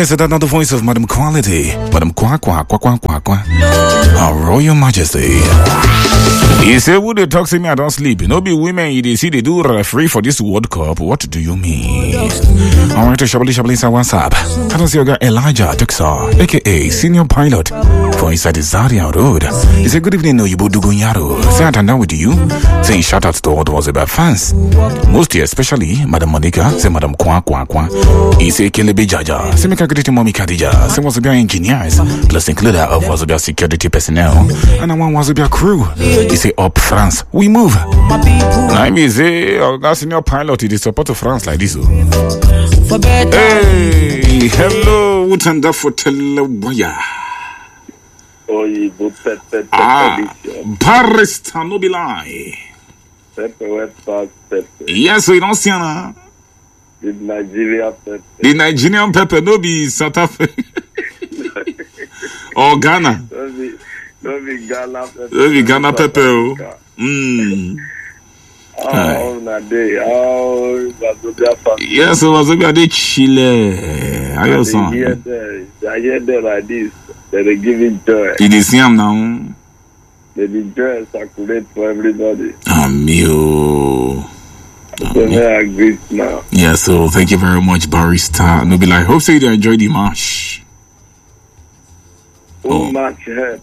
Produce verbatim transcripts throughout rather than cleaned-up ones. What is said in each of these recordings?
yes, that's not the voice of Madam Quality. Madam Kwa Kwa Kwa Kwa Kwa Kwa. Our Royal Majesty. He said, would they talk to me? I don't sleep. No be women, they see they do referee for this World Cup. What do you mean? All right, Shabali Shabali, what's up? I don't see your guy Elijah Tuxa, aka Senior Pilot for inside the Zaria Road. He said, good evening, Oyibo Dugunyaro. Say, I'm down with you. Say, shout out to all those about fans. Mostly, especially Madam Monica. Say, Madam Kwa Kwa Kwa. He said, Kelebe Jaja. Say, make a great Mommy Khadija. Say, was about engineers, plus includer of was about security personnel. And I want was about crew. He said, up France, we move. I mean, say, our senior pilot, he support of France like this. Hey, hello, what and that for Telewaya? Oyibo Pepe Ah, Barista no be lie. Pepe West Park Pepe. Yes, we don't see na. The Nigeria Pepe. The Nigerian pepper no be South Africa. Or Ghana. No be, no be Ghana Pepe. No be Ghana pepper. Hmm. Oh, na day. Oh, Wazobia family. Yes, Wazobia de Chile. How you son? I hear them. I hear them like this. They giving joy. You see him now. They be joy circulate for everybody. Amigo. So I agree now. Yeah, so thank you very much, Barista. No be like, hope so you enjoy the match. Oh, oh. Match head.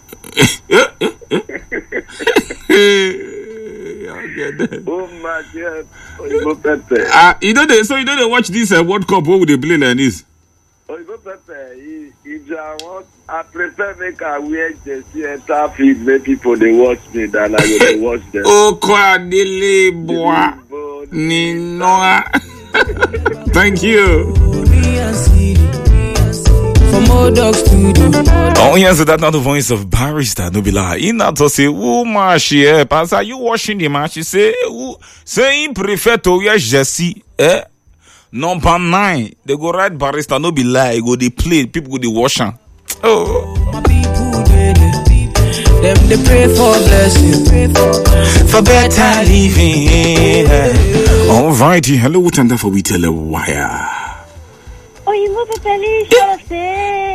Oh, match head. Oh, you go Pepe. Ah, you know they so you know they watch this uh, World Cup. What would they play like this? Oh, you go Pepe. If I want, I prefer make I wear jersey and traffic. Make people they watch me than I will watch them. Oh, Kwadili boy, Ninoa. Thank you. Oh yes, so that's not the voice of Barista Nubila. He not to say, "Oh my shit, Pastor, are you washing the match?" He say, "Who say he prefer to wear jersey?" Eh? Number nine, they go write Barista Nubila. Go they play, people go they wash them. Oh. My people, they, they, them they pray for blessing, for better living. All righty, hello, what and for we tell a wire. Oh, you move a belly, say.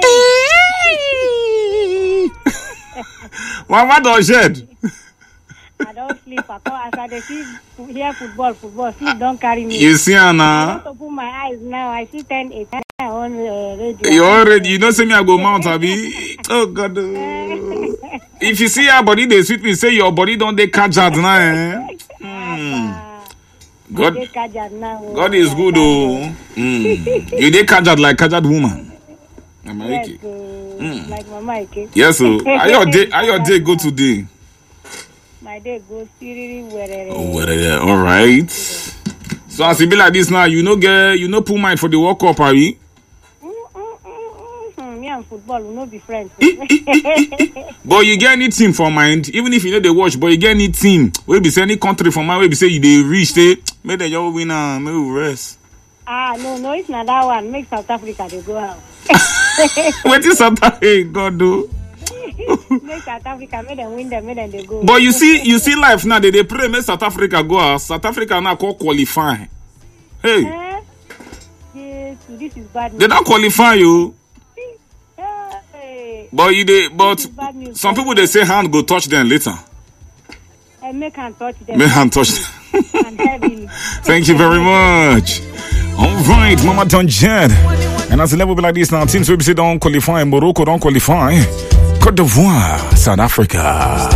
What don't shed? I don't sleep. I call as I see hear football, football. Sleep don't carry me. You see, Anna? I want to open my eyes now. I see ten, eight on uh, radio. You already, you know, say me I go mount, Abi. Oh God. If you see your body, they sweet me. Say your body don't they catch out now. Eh? Mm. God, God is good, oh. Mm. You they catch out like catch out woman. Am I yes, okay? uh, mm. Like Mama Ike. Yes, so how your day? How your day go today? My day goes really where. Oh, where? All right. So as it be like this now, you know, get you know, pull mind for the World Cup, are we? Me and football will not be friends. But you get any team for mind, even if you know they watch. But you get any team, we be say any country for mind, we be say you they reach, say maybe they just win and maybe we rest. Ah no, no, it's not that one. Make South Africa they go out. What is South Africa God do? Make South Africa, make them win them, make them they go. But you see, you see life now. They they pray make South Africa go out. South Africa now call qualify. Hey, eh? Yes, this is bad news. They don't qualify you. Hey. But you they, but some people they say hand go touch them later. And make hand touch them. Make hand touch them. And heavily. Thank you very much. All right, Mama Don Jed. And as a level be like this now, teams will be say don't qualify. Morocco don't qualify. Côte d'Ivoire, South Africa.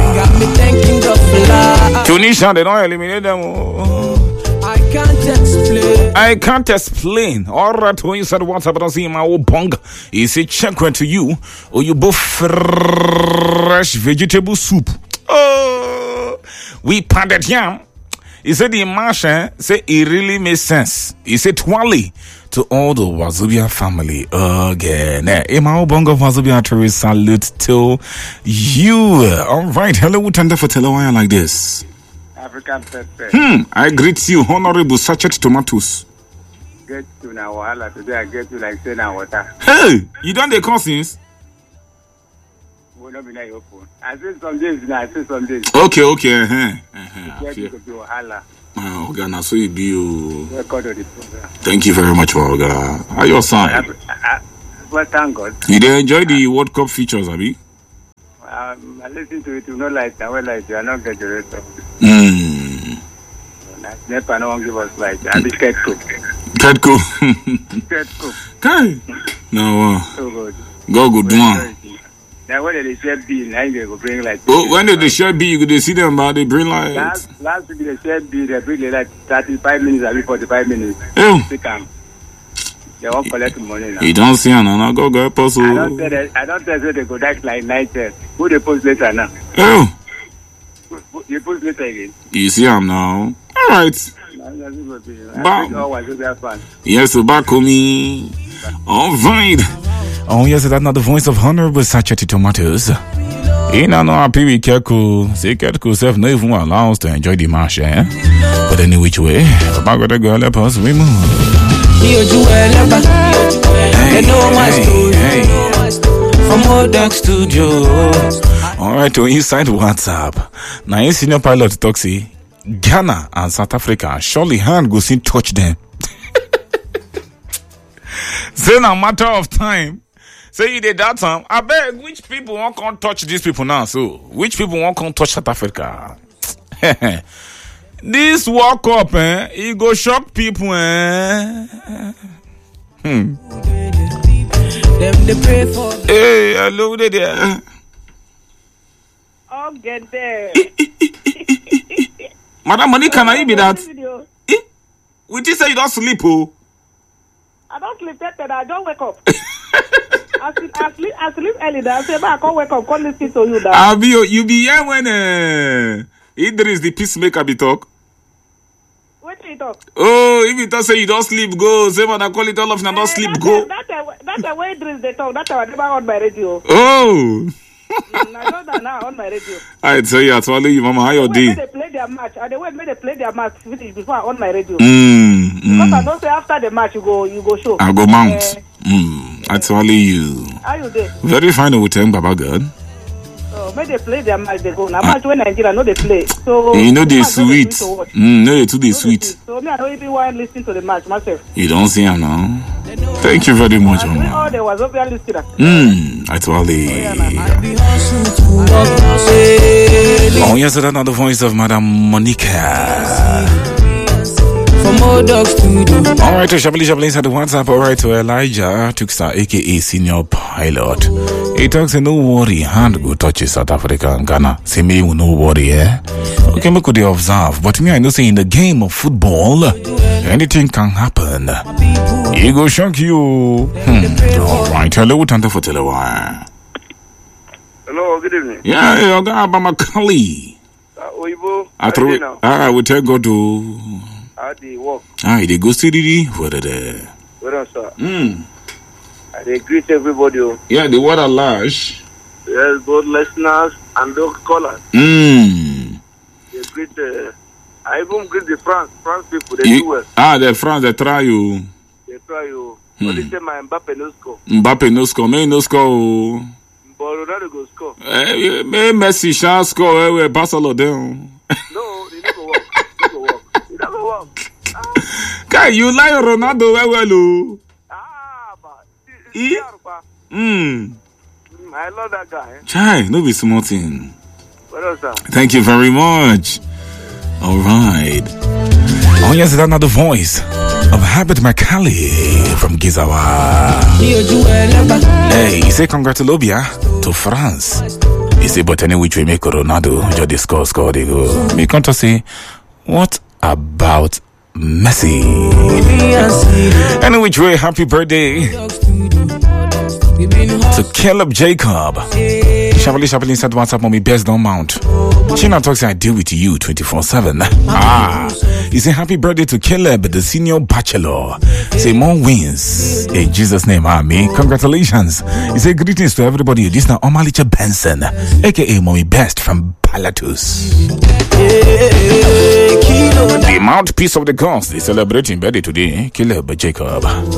Tunisia, they don't eliminate them. I can't explain. I can't explain. All right, when you said what's up, I don't see my old bong. He said, check went to you. Or you both fresh vegetable soup. Oh, we pounded yam. He said the immersion say it really makes sense. He said twally to all the Wazobia family again. Eh, my bongo Wazobia Terry salute to you. All right, hello, Utanda for Telewaya like this. African pepper. Hmm, I greet you, Honorable Sachet Tomatoes. Get to now, wahala today. I get to like say now water. Hey, you done the cousins? Will not be now your phone. I say some days now. I say some days. Okay, okay, uh-huh. uh-huh. Get to be wahala. Oh, Ghana, so you be you. Record of the program. Thank you very much, Ghana. How your son? well, thank God. You dey enjoy the World Cup features, Abi? Um, I listen to it, you know, like, I will like, you are not get the rest of it. Hmm. Never no one give us like, I be scared to. Ketco. Scared to. Okay. No, uh, So good. go go do one. Now when they share bill, now they go bring like. Oh, when they share B, you could see them, but they bring like. Last, last week they share bill, they bring like thirty-five minutes, I mean forty-five minutes. Oh. They come. They won't collect money now. You don't see her now. Go go post. I don't tell them, I don't tell them they go back like night. Who they post later now? Oh. You post later again. You see her now. All right. Bam. Yes, so back on me. All right. Oh, yes, that's not the voice of Honorable Sacheti Tomatoes. In an happy with Kerko, say Kerko self no even allow us to enjoy the marsh, eh? But any which way, about the girl, let us we move. Hey, hey, hey. From Old Dark Studio. All right, to inside WhatsApp. Now, you senior pilot Toxi. Ghana and South Africa, surely hand goes in touch them. Say no matter of time. Say you did that time. I beg which people won't come touch these people now. So which people won't come touch South Africa? This World Cup, eh? It go shock people, eh? Hmm. Hey, hello there. Oh, get there. Madam Monica, can you be that? Eh? We just say you don't sleep, oh. I don't sleep that I don't wake up. I sleep, I sleep, I sleep early. I say, I can't wake up. Can't listen to you. I'll be you be here when uh, Idris the peacemaker be talk. What do you talk? Oh, if you don't say you don't sleep, go. Say man, I call it all of you, don't sleep, go. That's that's the way Idris they talk. That's why I never on my radio. Oh. Mm, I know that now on my radio. I tell you, I tell you, Mama, how your day? They play their match. And the way they play their match finish before I on my radio. Mm, because mm. I don't say after the match you go you go show. I go mount. Uh, mm, I tell you. How you there? Very fine with them, Baba God. So when they play their match, they go. Now match when Nigeria know they play. So you know they sweet. Mm, no, they too they sweet. So me I don't even want to listen to the match myself. You don't see him now. Thank you very much, Mama. Oh, there was obviously listener. Mm, I tell you. Oh, yes, that's not the voice of Madam Monica. From Old Dark Studio. All right, to Shabali Shabali inside the WhatsApp. All right, to Elijah Tuxa, aka Senior Pilot. He talks a no worry, hand go touch South Africa and Ghana. Say me, no worry, eh? Okay, me could observe, but me, I know say in the game of football, anything can happen. He go shock you. Hmm. All right, hello, Tante for Telewa. Hello, good evening. Yeah, I got Bama Kali. Uh, Oibo, I throw it. Ah, we tell God to. How do you work? Ah, they go steady. What are they? Well done, sir. Hmm. They greet everybody. Yeah, the water lash. Yes, both listeners and those callers. Hmm. They greet. Uh, I even greet the France, France people. They You, do well. ah, the France, they try you. They try you. Hmm. Only say my Mbappe no score. Mbappe no score, me no score. But Ronaldo go score. Eh, me Messi shall score. Eh, we pass all of them. No, they never work. They never work. They never work. Ah. Guy, you like Ronaldo well, well, oh. Ah, but. Eh? Hmm. I love that guy. Eh? Chai, no be small thing. Well done, sir. Thank you very much. All right. Oh, yes, that's another voice of Habit Makali from Gizawa. Hey, he say congratulations to France. He say, but any which way make Ronaldo just score, score, they go. Me come to say, what about Messi? Any which way, happy birthday to Caleb Jacob. Shabali Shabali said WhatsApp mommy best don't mount. China talks I deal with you twenty-four seven. Ah, he say happy birthday to Caleb, the senior bachelor. Say more wins in Jesus' name, Ami. Congratulations. He say greetings to everybody. This is now Omalicha Benson, aka mommy best from Palatus. The mouthpiece of the gods. They celebrating birthday today, Caleb Jacob.